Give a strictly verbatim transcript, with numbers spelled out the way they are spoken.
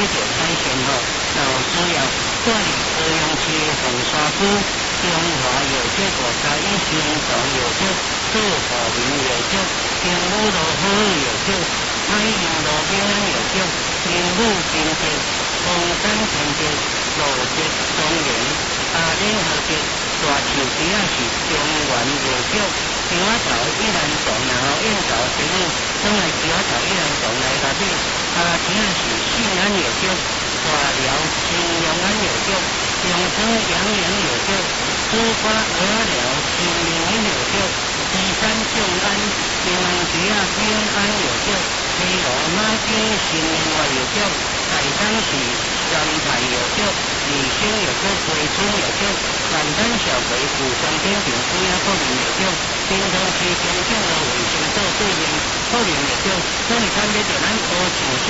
着产生吼，然后主要带领高雄市的红沙区、中华药局五十一心脏药局、各华民药局、平武路好药局、海洋路平安药局、平武金捷、红山天捷、路捷中原、大联合捷、大树底仔是中原药局。桥仔头一兰洞，然后燕巢朋友转来桥仔头一兰洞来甲你。啊，只啊是信安药局、大寮新阳安药局、中村阳阳药局、朱花鹅寮新明安药局、岐山众安平安街啊平安药局、西螺马街新明华药局、台东市南台药局、二星药局、葵村药局、万丹小北古山点评主要个人药局。平东市中正路卫生所对面个人药局，所以参别着咱乌树水